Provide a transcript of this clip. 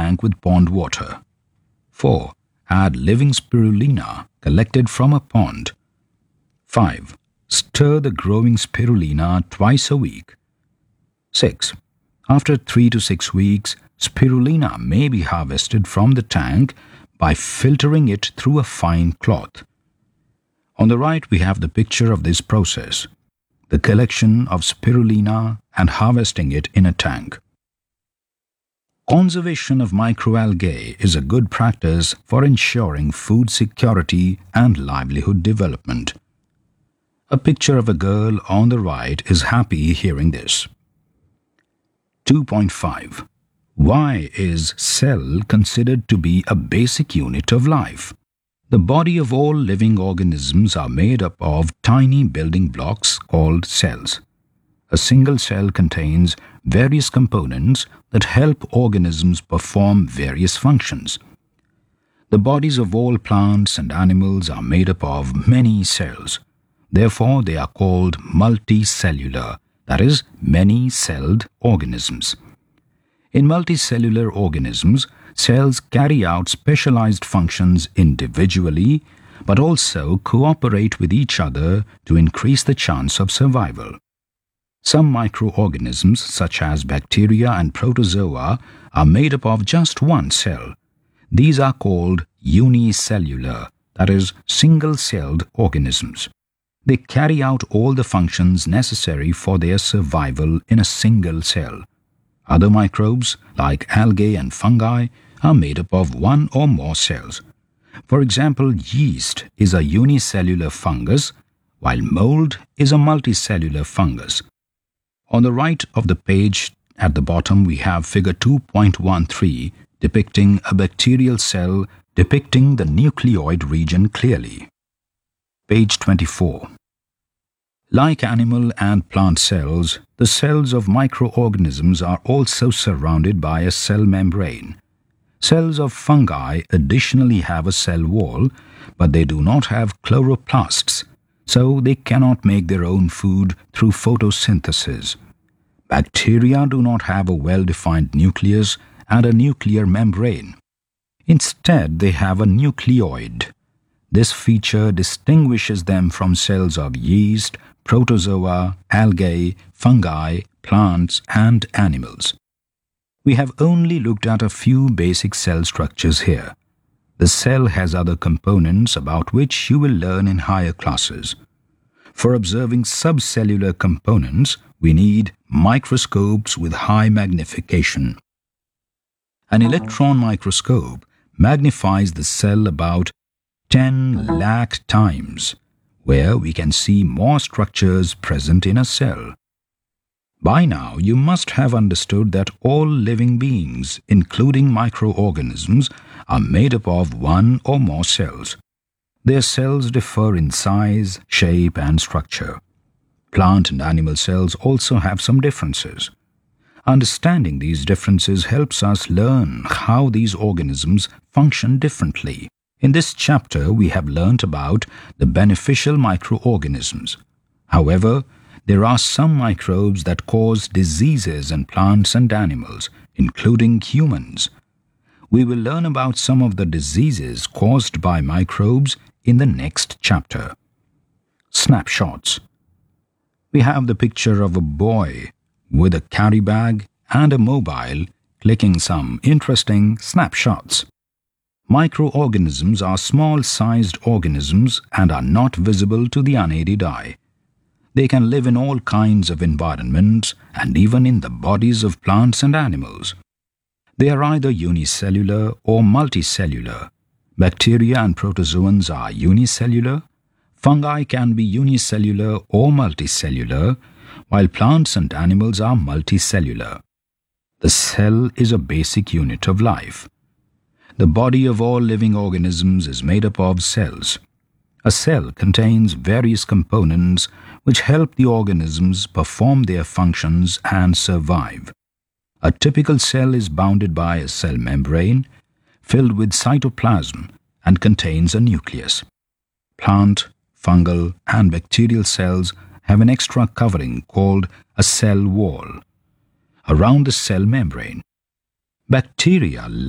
tank with pond water. 4. Add living spirulina collected from a pond. 5. Stir the growing spirulina twice a week. 6. After 3 to 6 weeks, spirulina may be harvested from the tank by filtering it through a fine cloth. On the right, we have the picture of this process, the collection of spirulina and harvesting it in a tank. Conservation of microalgae is a good practice for ensuring food security and livelihood development. A picture of a girl on the right is happy hearing this. 2.5. Why is cell considered to be a basic unit of life? The body of all living organisms are made up of tiny building blocks called cells. A single cell contains various components that help organisms perform various functions. The bodies of all plants and animals are made up of many cells. Therefore, they are called multicellular, that is, many-celled organisms. In multicellular organisms, cells carry out specialized functions individually, but also cooperate with each other to increase the chance of survival. Some microorganisms, such as bacteria and protozoa, are made up of just one cell. These are called unicellular, that is, single-celled organisms. They carry out all the functions necessary for their survival in a single cell. Other microbes, like algae and fungi, are made up of one or more cells. For example, yeast is a unicellular fungus, while mold is a multicellular fungus. On the right of the page, at the bottom, we have figure 2.13 depicting a bacterial cell depicting the nucleoid region clearly. Page 24. Like animal and plant cells, the cells of microorganisms are also surrounded by a cell membrane. Cells of fungi additionally have a cell wall, but they do not have chloroplasts, so they cannot make their own food through photosynthesis. Bacteria do not have a well-defined nucleus and a nuclear membrane. Instead, they have a nucleoid. This feature distinguishes them from cells of yeast, protozoa, algae, fungi, plants, and animals. We have only looked at a few basic cell structures here. The cell has other components about which you will learn in higher classes. For observing subcellular components, we need microscopes with high magnification. An electron microscope magnifies the cell about 10 lakh times, where we can see more structures present in a cell. By now, you must have understood that all living beings, including microorganisms, are made up of one or more cells. Their cells differ in size, shape, and structure. Plant and animal cells also have some differences. Understanding these differences helps us learn how these organisms function differently. In this chapter, we have learnt about the beneficial microorganisms. However, there are some microbes that cause diseases in plants and animals, including humans. We will learn about some of the diseases caused by microbes in the next chapter. Snapshots. We have the picture of a boy with a carry bag and a mobile clicking some interesting snapshots. Microorganisms are small-sized organisms and are not visible to the unaided eye. They can live in all kinds of environments and even in the bodies of plants and animals. They are either unicellular or multicellular. Bacteria and protozoans are unicellular. Fungi can be unicellular or multicellular, while plants and animals are multicellular. The cell is a basic unit of life. The body of all living organisms is made up of cells. A cell contains various components which help the organisms perform their functions and survive. A typical cell is bounded by a cell membrane, filled with cytoplasm, and contains a nucleus. Plant, fungal, and bacterial cells have an extra covering called a cell wall around the cell membrane. Bacteria